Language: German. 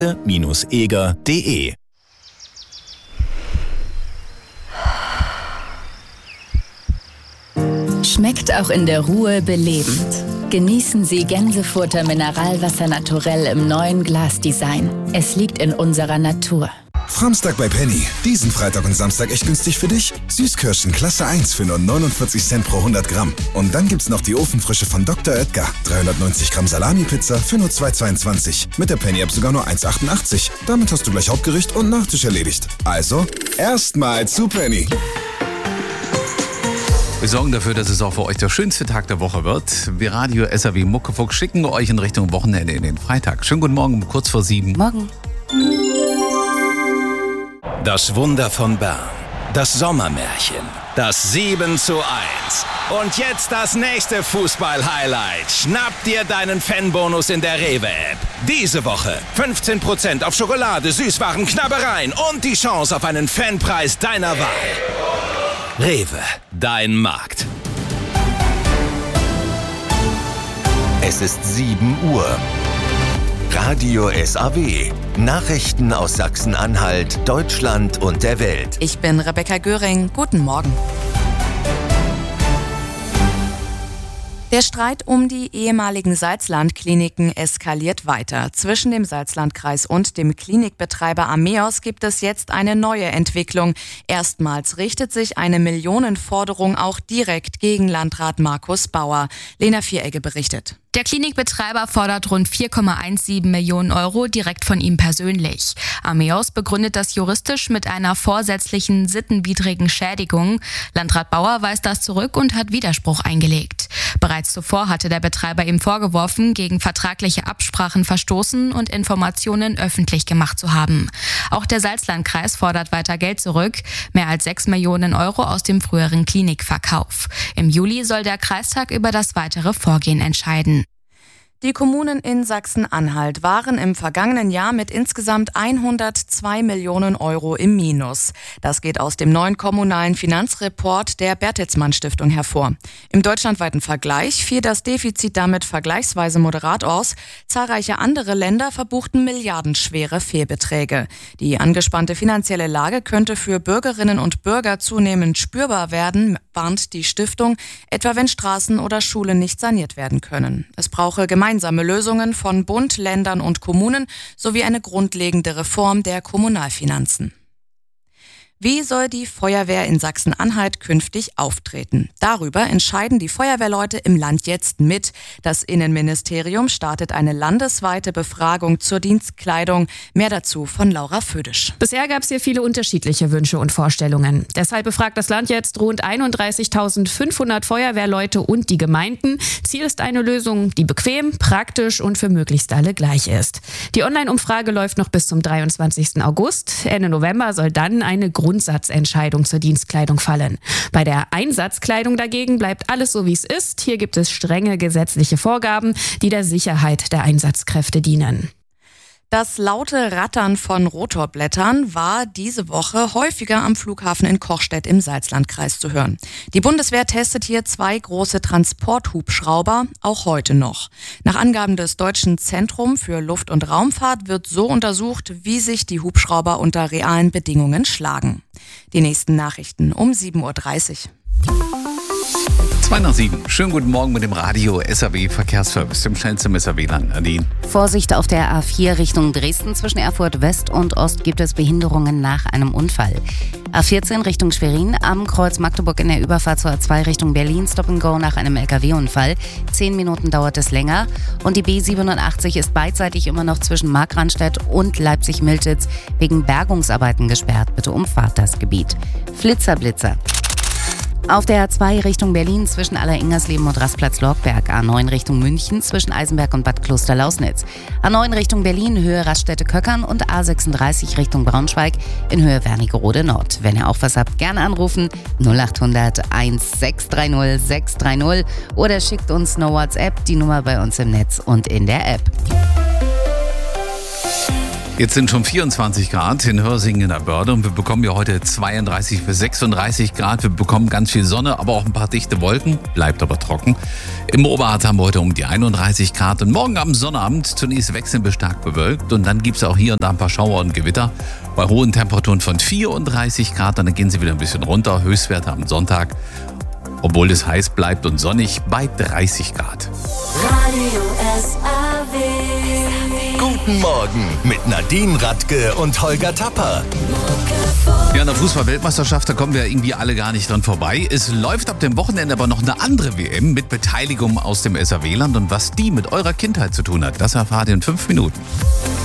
eger.de. Schmeckt auch in der Ruhe belebend. Genießen Sie Gänsefutter Mineralwasser naturell im neuen Glasdesign. Es liegt in unserer Natur. Framstag bei Penny. Diesen Freitag und Samstag echt günstig für dich. Süßkirschen Klasse 1 für nur 49 Cent pro 100 Gramm. Und dann gibt's noch die Ofenfrische von Dr. Oetker. 390 Gramm Salami-Pizza für nur 2,22. Mit der Penny-App sogar nur 1,88. Damit hast du gleich Hauptgericht und Nachtisch erledigt. Also, erstmal zu Penny. Wir sorgen dafür, dass es auch für euch der schönste Tag der Woche wird. Wir Radio SAW Muckefuck schicken euch in Richtung Wochenende in den Freitag. Schönen guten Morgen, kurz vor 7. Morgen. Das Wunder von Bern. Das Sommermärchen. Das 7:1. Und jetzt das nächste Fußball-Highlight. Schnapp dir deinen Fanbonus in der Rewe-App. Diese Woche 15% auf Schokolade, Süßwaren, Knabbereien und die Chance auf einen Fanpreis deiner Wahl. Rewe, dein Markt. Es ist 7 Uhr. Radio SAW. Nachrichten aus Sachsen-Anhalt, Deutschland und der Welt. Ich bin Rebecca Göring. Guten Morgen. Der Streit um die ehemaligen Salzland-Kliniken eskaliert weiter. Zwischen dem Salzlandkreis und dem Klinikbetreiber Ameos gibt es jetzt eine neue Entwicklung. Erstmals richtet sich eine Millionenforderung auch direkt gegen Landrat Markus Bauer. Lena Vieregge berichtet. Der Klinikbetreiber fordert rund 4,17 Millionen Euro direkt von ihm persönlich. Ameos begründet das juristisch mit einer vorsätzlichen sittenwidrigen Schädigung. Landrat Bauer weist das zurück und hat Widerspruch eingelegt. Bereits zuvor hatte der Betreiber ihm vorgeworfen, gegen vertragliche Absprachen verstoßen und Informationen öffentlich gemacht zu haben. Auch der Salzlandkreis fordert weiter Geld zurück, mehr als 6 Millionen Euro aus dem früheren Klinikverkauf. Im Juli soll der Kreistag über das weitere Vorgehen entscheiden. Die Kommunen in Sachsen-Anhalt waren im vergangenen Jahr mit insgesamt 102 Millionen Euro im Minus. Das geht aus dem neuen kommunalen Finanzreport der Bertelsmann Stiftung hervor. Im deutschlandweiten Vergleich fiel das Defizit damit vergleichsweise moderat aus. Zahlreiche andere Länder verbuchten milliardenschwere Fehlbeträge. Die angespannte finanzielle Lage könnte für Bürgerinnen und Bürger zunehmend spürbar werden, warnt die Stiftung, etwa wenn Straßen oder Schulen nicht saniert werden können. Es brauche gemeinsame Lösungen von Bund, Ländern und Kommunen sowie eine grundlegende Reform der Kommunalfinanzen. Wie soll die Feuerwehr in Sachsen-Anhalt künftig auftreten? Darüber entscheiden die Feuerwehrleute im Land jetzt mit. Das Innenministerium startet eine landesweite Befragung zur Dienstkleidung. Mehr dazu von Laura Födisch. Bisher gab es hier viele unterschiedliche Wünsche und Vorstellungen. Deshalb befragt das Land jetzt rund 31.500 Feuerwehrleute und die Gemeinden. Ziel ist eine Lösung, die bequem, praktisch und für möglichst alle gleich ist. Die Online-Umfrage läuft noch bis zum 23. August. Ende November soll dann eine Grundsatzentscheidung zur Dienstkleidung fallen. Bei der Einsatzkleidung dagegen bleibt alles so, wie es ist. Hier gibt es strenge gesetzliche Vorgaben, die der Sicherheit der Einsatzkräfte dienen. Das laute Rattern von Rotorblättern war diese Woche häufiger am Flughafen in Kochstedt im Salzlandkreis zu hören. Die Bundeswehr testet hier 2 große Transporthubschrauber, auch heute noch. Nach Angaben des Deutschen Zentrum für Luft- und Raumfahrt wird so untersucht, wie sich die Hubschrauber unter realen Bedingungen schlagen. Die nächsten Nachrichten um 7.30 Uhr. 2:07. Schönen guten Morgen mit dem Radio SAW Verkehrsservice, dem schnellsten SAW-Land. Nadine. Vorsicht auf der A4 Richtung Dresden. Zwischen Erfurt West und Ost gibt es Behinderungen nach einem Unfall. A14 Richtung Schwerin. Am Kreuz Magdeburg in der Überfahrt zur A2 Richtung Berlin. Stop and Go nach einem LKW-Unfall. 10 Minuten dauert es länger. Und die B87 ist beidseitig immer noch zwischen Markranstädt und Leipzig-Miltitz wegen Bergungsarbeiten gesperrt. Bitte umfahrt das Gebiet. Flitzer. Auf der A2 Richtung Berlin zwischen Aller-Ingersleben und Rastplatz-Lorgberg. A9 Richtung München zwischen Eisenberg und Bad Kloster-Lausnitz. A9 Richtung Berlin Höhe Raststätte-Köckern und A36 Richtung Braunschweig in Höhe Wernigerode Nord. Wenn ihr auch was habt, gerne anrufen 0800 1630 630 oder schickt uns eine WhatsApp, die Nummer bei uns im Netz und in der App. Jetzt sind schon 24 Grad in Hörsingen in der Börde und wir bekommen ja heute 32 bis 36 Grad. Wir bekommen ganz viel Sonne, aber auch ein paar dichte Wolken, bleibt aber trocken. Im Oberharz haben wir heute um die 31 Grad und morgen am Sonnabend zunächst wechselnd bis stark bewölkt und dann gibt es auch hier und da ein paar Schauer und Gewitter. Bei hohen Temperaturen von 34 Grad, dann gehen sie wieder ein bisschen runter, Höchstwerte am Sonntag. Obwohl es heiß bleibt und sonnig bei 30 Grad. Radio SAW. Guten Morgen mit Nadine Radke und Holger Tapper. Ja, in der Fußball-Weltmeisterschaft, da kommen wir irgendwie alle gar nicht dran vorbei. Es läuft ab dem Wochenende aber noch eine andere WM mit Beteiligung aus dem SAW-Land und was die mit eurer Kindheit zu tun hat, das erfahrt ihr in 5 Minuten.